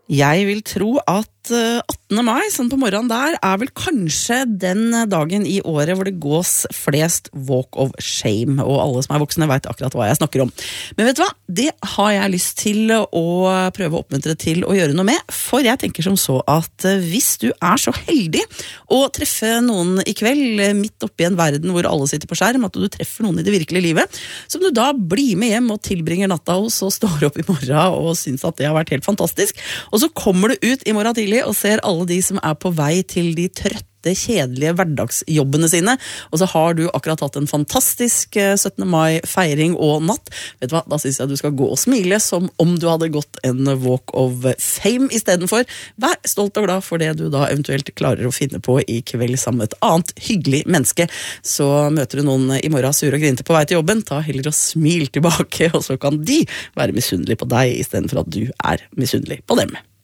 Jeg vil tro at 18. mai, sånn på morgenen der, vel kanskje den dagen i året hvor det gås flest walk of shame, og alle som voksne vet akkurat hva jeg snakker om. Men vet du hva? Det har jeg lyst til å prøve å oppmuntre til å gjøre noe med, for jeg tenker som så at hvis du så heldig å treffe noen i kveld, midt oppi en verden hvor alle sitter på skjerm, at du treffer noen i det virkelige livet, som du da blir med hjem og tilbringer natta hos og står opp i morgen og synes at det har vært helt fantastisk, og så kommer du ut i morgen tidlig og ser alle de som på vei til de trøtte, kjedelige hverdagsjobbene sine, og så har du akkurat hatt en fantastisk 17. mai-feiring og natt. Vet du hva, da synes jeg du skal gå og smile som om du hadde gått en walk of fame i stedet for. Vær stolt og glad for det du da eventuelt klarer å finne på i kveld sammen med et annet hyggelig menneske. Så møter du noen i morgen sur og grinte på vei til jobben, ta heller og smil tilbake, og så kan de være misunnelige på deg i stedet for at du misunnelig på dem.